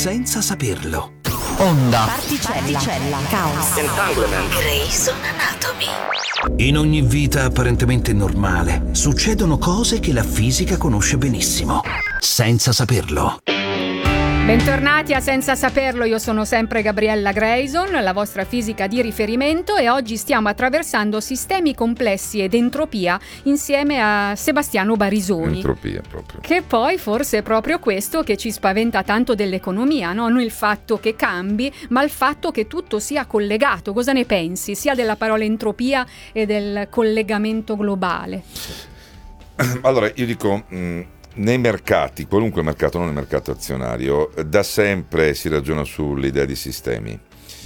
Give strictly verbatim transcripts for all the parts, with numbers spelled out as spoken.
senza saperlo. Onda. Particella. Particella. Caos. Entanglement. Grey's Anatomy. In ogni vita apparentemente normale succedono cose che la fisica conosce benissimo, senza saperlo. Bentornati a Senza Saperlo, io sono sempre Gabriella Grayson, la vostra fisica di riferimento, e oggi stiamo attraversando sistemi complessi ed entropia insieme a Sebastiano Barisoni. Entropia proprio. Che poi forse è proprio questo che ci spaventa tanto dell'economia, no? Non il fatto che cambi, ma il fatto che tutto sia collegato. Cosa ne pensi? Sia della parola entropia e del collegamento globale. Allora, io dico... Mh, nei mercati, qualunque mercato, non nel mercato azionario, da sempre si ragiona sull'idea di sistemi.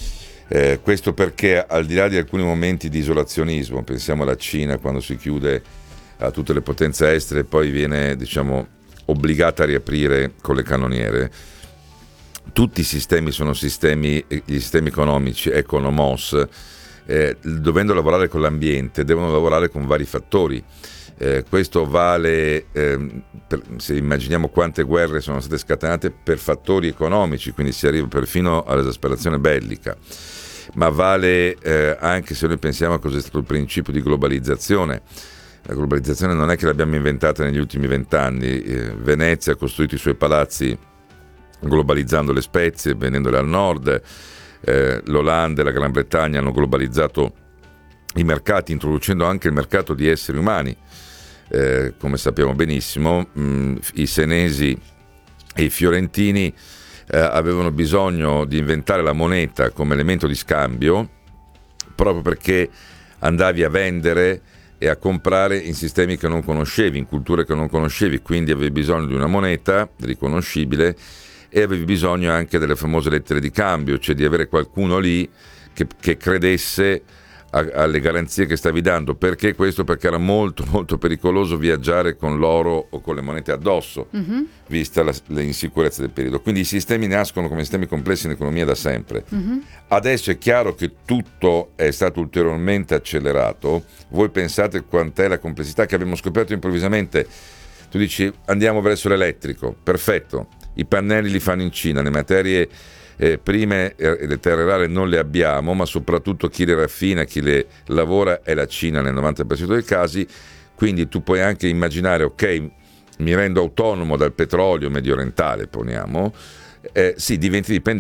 Eh, questo perché, al di là di alcuni momenti di isolazionismo, pensiamo alla Cina quando si chiude a tutte le potenze estere e poi viene, diciamo, obbligata a riaprire con le cannoniere, tutti i sistemi sono sistemi, gli sistemi economici, economos, eh, dovendo lavorare con l'ambiente, devono lavorare con vari fattori. Eh, questo vale, eh, per, se immaginiamo quante guerre sono state scatenate per fattori economici, quindi si arriva perfino all'esasperazione bellica, ma vale eh, anche se noi pensiamo a cosa è stato il principio di globalizzazione. La globalizzazione non è che l'abbiamo inventata negli ultimi vent'anni. eh, Venezia ha costruito i suoi palazzi globalizzando le spezie, vendendole al nord, eh, l'Olanda e la Gran Bretagna hanno globalizzato i mercati, introducendo anche il mercato di esseri umani. Eh, come sappiamo benissimo, mh, i senesi e i fiorentini eh, avevano bisogno di inventare la moneta come elemento di scambio, proprio perché andavi a vendere e a comprare in sistemi che non conoscevi, in culture che non conoscevi, quindi avevi bisogno di una moneta riconoscibile e avevi bisogno anche delle famose lettere di cambio, cioè di avere qualcuno lì che, che credesse alle garanzie che stavi dando. Perché questo? Perché era molto molto pericoloso viaggiare con l'oro o con le monete addosso, mm-hmm. vista la, le insicurezze del periodo. Quindi i sistemi nascono come sistemi complessi in economia da sempre. Mm-hmm. Adesso è chiaro che tutto è stato ulteriormente accelerato. Voi pensate quant'è la complessità che abbiamo scoperto improvvisamente. Tu dici andiamo verso l'elettrico, perfetto, i pannelli li fanno in Cina, le materie Eh, prime e le terre rare non le abbiamo, ma soprattutto chi le raffina, chi le lavora è la Cina nel novanta per cento dei casi. Quindi tu puoi anche immaginare, ok, mi rendo autonomo dal petrolio medio orientale, poniamo, eh, sì, diventi dipendente